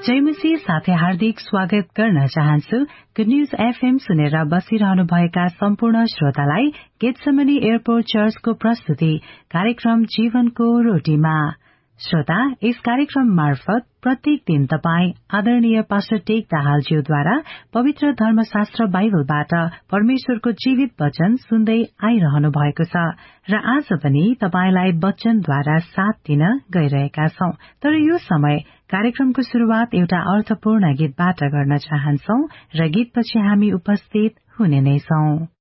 जयमसी साथै हार्दिक स्वागत गर्न चाहन्छु। गुड न्यूज एफएम सुनेर बसिरहनु भएका सम्पूर्ण श्रोतालाई गेटसेमनी एयरपोर्ट चर्चको प्रस्तुति कार्यक्रम जीवनको रोटीमा। श्रोता, यस कार्यक्रम मार्फत प्रत्येक दिन तपाई आदरणीय पास्टर टेक दाहालज्यूद्वारा पवित्र धर्मशास्त्र बाइबलबाट परमेश्वरको जीवित वचन सुन्दै आइरहनु भएको छ र आज पनि तपाईलाई वचनद्वारा साथ दिन गइरहेका छौं। तर यो समय कार्यक्रमको शुरूआत एउटा अर्थपूर्ण गीतबाट गर्न चाहन्छौं र गीतपछि हामी उपस्थित हुने नै छौं।